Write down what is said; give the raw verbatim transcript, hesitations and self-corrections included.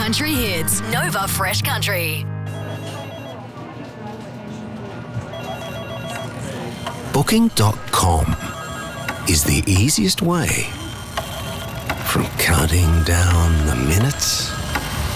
country hits. Nova Fresh Country. Booking dot com is the easiest way. From counting down the minutes